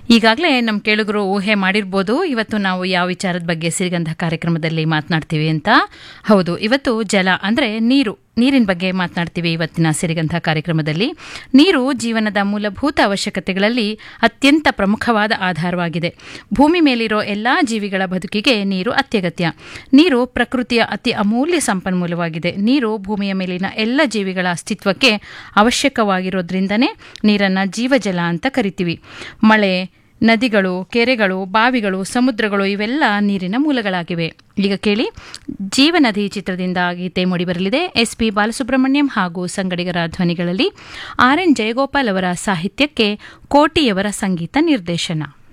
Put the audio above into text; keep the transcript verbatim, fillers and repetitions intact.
ಈಗಾಗಲೇ ನಮ್ಮ ಕೇಳುಗರು ಊಹೆ ಮಾಡಿರ್ಬೋದು ಇವತ್ತು ನಾವು ಯಾವ ವಿಚಾರದ ಬಗ್ಗೆ ಸಿರಿಗಂಧ ಕಾರ್ಯಕ್ರಮದಲ್ಲಿ ಮಾತನಾಡ್ತೀವಿ ಅಂತ. ಹೌದು, ಇವತ್ತು ಜಲ ಅಂದರೆ ನೀರು ನೀರಿನ ಬಗ್ಗೆ ಮಾತನಾಡ್ತೀವಿ ಇವತ್ತಿನ ಸಿರಿಗಂಧ ಕಾರ್ಯಕ್ರಮದಲ್ಲಿ. ನೀರು ಜೀವನದ ಮೂಲಭೂತ ಅವಶ್ಯಕತೆಗಳಲ್ಲಿ ಅತ್ಯಂತ ಪ್ರಮುಖವಾದ ಆಧಾರವಾಗಿದೆ. ಭೂಮಿ ಮೇಲಿರೋ ಎಲ್ಲ ಜೀವಿಗಳ ಬದುಕಿಗೆ ನೀರು ಅತ್ಯಗತ್ಯ. ನೀರು ಪ್ರಕೃತಿಯ ಅತಿ ಅಮೂಲ್ಯ ಸಂಪನ್ಮೂಲವಾಗಿದೆ. ನೀರು ಭೂಮಿಯ ಮೇಲಿನ ಎಲ್ಲ ಜೀವಿಗಳ ಅಸ್ತಿತ್ವಕ್ಕೆ ಅವಶ್ಯಕವಾಗಿರೋದ್ರಿಂದನೇ ನೀರನ್ನು ಜೀವಜಲ ಅಂತ ಕರಿತೀವಿ. ಮಳೆ, ನದಿಗಳು, ಕೆರೆಗಳು, ಬಾವಿಗಳು, ಸಮುದ್ರಗಳು ಇವೆಲ್ಲ ನೀರಿನ ಮೂಲಗಳಾಗಿವೆ. ಈಗ ಕೇಳಿ, ಜೀವನದಿ ಚಿತ್ರದಿಂದ ಗೀತೆ ಮೂಡಿಬರಲಿದೆ. ಎಸ್ ಪಿ ಬಾಲಸುಬ್ರಹ್ಮಣ್ಯಂ ಹಾಗೂ ಸಂಗಡಿಗರ ಧ್ವನಿಗಳಲ್ಲಿ ಆರ್ ಎನ್ ಜಯಗೋಪಾಲ್ ಅವರ ಸಾಹಿತ್ಯಕ್ಕೆ ಕೋಟಿಯವರ ಸಂಗೀತ ನಿರ್ದೇಶನ.